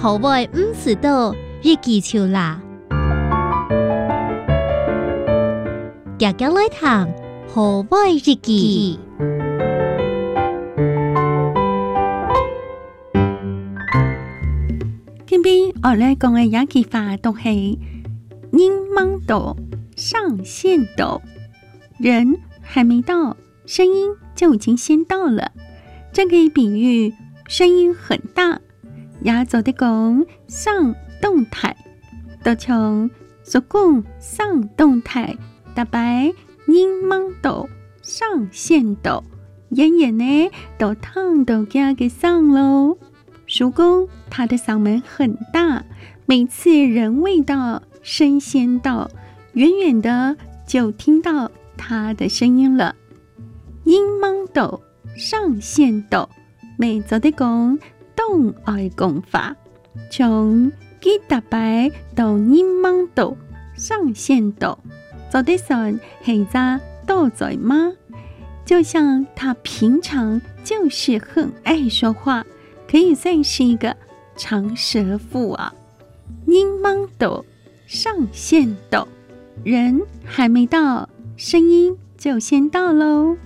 好歹不知道日記就啦。家家來談好歹日記。 今邊我來講嘅一句話都係人忙到上線到，人還沒到，聲音就已經先到了。這個比喻聲音很大，也做得講上動態，都從所講上動態大白人忙到上線到，演員呢都燙到家嘅上咯。叔公他的嗓門很大，每次人未到聲先到，遠遠的就聽到他的聲音了。人忙到上線到，咪做得講動愛講法，從幾大白到人忙到上線到，做得算係咋到嘴嗎？就像他平常就是很愛說話，可以算是一個長舌婦啊。人忙到上線到，人還沒到，聲音就先到嘍。